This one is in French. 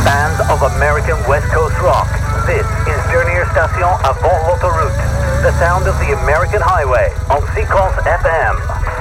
Fans of American West Coast rock, this is Dernière Station avant l'autoroute. The sound of the American highway on Sequence FM.